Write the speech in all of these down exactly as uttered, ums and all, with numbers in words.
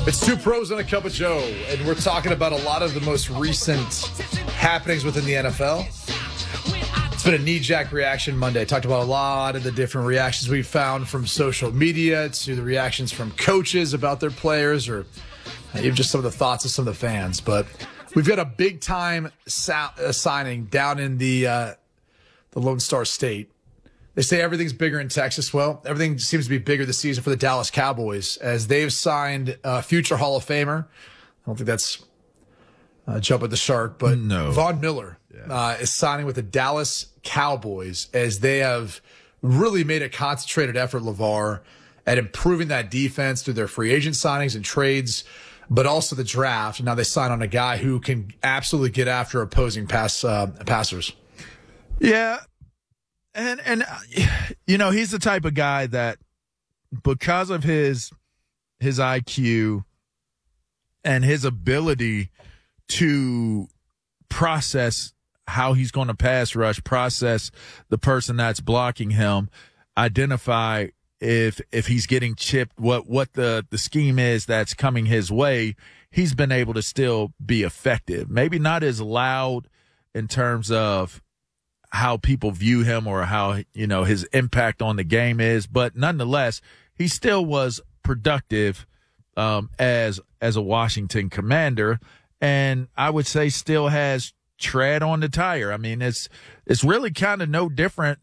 It's Two Pros and a Cup of Joe, and we're talking about a lot of the most recent happenings within the N F L. It's been a knee-jack reaction Monday. Talked about a lot of the different reactions we found from social media to the reactions from coaches about their players, or even just some of the thoughts of some of the fans. But we've got a big-time sa- uh, signing down in the uh, the Lone Star State. They say everything's bigger in Texas. Well, everything seems to be bigger this season for the Dallas Cowboys as they've signed a future Hall of Famer. I don't think that's uh, jumping the shark, but no. Von Miller yeah. uh, is signing with the Dallas Cowboys as they have really made a concentrated effort, LeVar, at improving that defense through their free agent signings and trades, but also the draft. And now they sign on a guy who can absolutely get after opposing pass uh, passers. Yeah. And, and you know, he's the type of guy that because of his his I Q and his ability to process how he's going to pass rush, process the person that's blocking him, identify if if he's getting chipped, what, what the, the scheme is that's coming his way, he's been able to still be effective. Maybe not as loud in terms of how people view him or how, you know, his impact on the game is, but nonetheless, he still was productive um, as as a Washington Commander, and I would say still has tread on the tire. I mean, it's it's really kind of no different.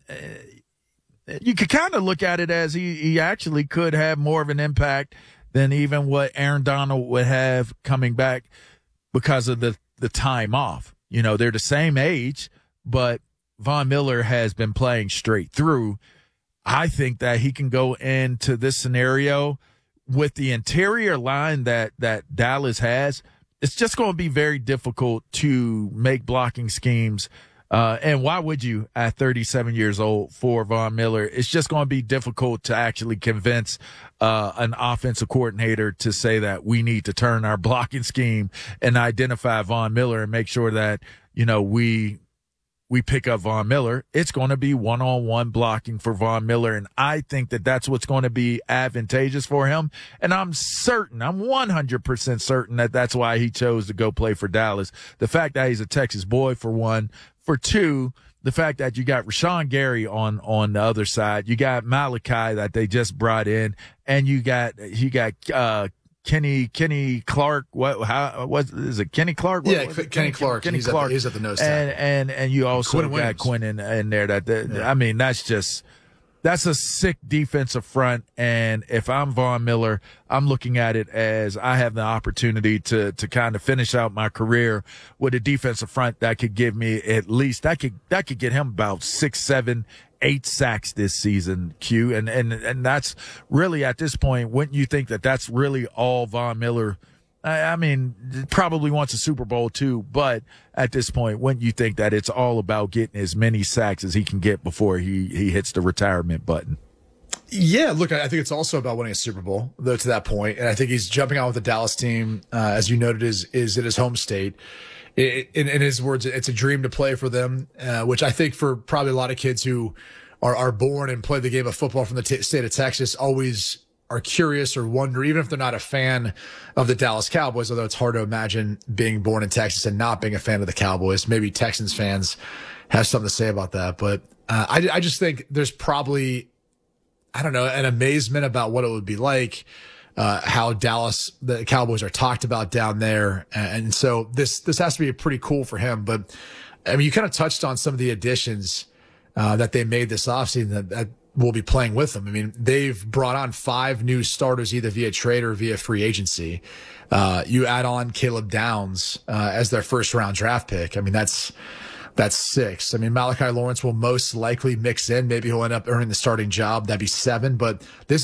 You could kind of look at it as he, he actually could have more of an impact than even what Aaron Donald would have coming back because of the, the time off. You know, they're the same age, but Von Miller has been playing straight through. I think that he can go into this scenario with the interior line that, that Dallas has. It's just going to be very difficult to make blocking schemes. Uh, and why would you at thirty-seven years old for Von Miller? It's just going to be difficult to actually convince uh, an offensive coordinator to say that we need to turn our blocking scheme and identify Von Miller and make sure that, you know, we – we pick up Von Miller. It's going to be one-on-one blocking for Von Miller, and I think that that's what's going to be advantageous for him. And I'm certain, I'm one hundred percent certain that that's why he chose to go play for Dallas. The fact that he's a Texas boy, for one. For two, the fact that you got Rashawn Gary on, on the other side. You got Malachi that they just brought in, and you got, you got, uh, Kenny Kenny Clark, what how what is it? Kenny Clark? What, yeah, Kenny, Kenny Clark. Kenny he's Clark. At the, he's at the nose and, tackle. and and you also Quinn got Quinn in, in there. That the, yeah. I mean, that's just that's a sick defensive front. And if I'm Von Miller, I'm looking at it as I have the opportunity to to kind of finish out my career with a defensive front that could give me at least that could that could get him about six, seven. Eight sacks this season, Q, and and and that's really at this point. Wouldn't you think that that's really all Von Miller? I, I mean, probably wants a Super Bowl too, but at this point, wouldn't you think that it's all about getting as many sacks as he can get before he he hits the retirement button? Yeah, look, I think it's also about winning a Super Bowl, though, to that point, and I think he's jumping on with the Dallas team, uh, as you noted, is is in his home state. In, in his words, it's a dream to play for them, uh, which I think for probably a lot of kids who are, are born and play the game of football from the t- state of Texas always are curious or wonder, even if they're not a fan of the Dallas Cowboys, although it's hard to imagine being born in Texas and not being a fan of the Cowboys. Maybe Texans fans have something to say about that. But uh, I, I just think there's probably, I don't know, an amazement about what it would be like. Uh, how Dallas, the Cowboys are talked about down there. And so this, this has to be pretty cool for him. But I mean, you kind of touched on some of the additions, uh, that they made this offseason that, that will be playing with them. I mean, they've brought on five new starters, either via trade or via free agency. Uh, you add on Caleb Downs, uh, as their first round draft pick. I mean, that's, That's six. I mean, Malachi Lawrence will most likely mix in. Maybe he'll end up earning the starting job. That'd be seven. But this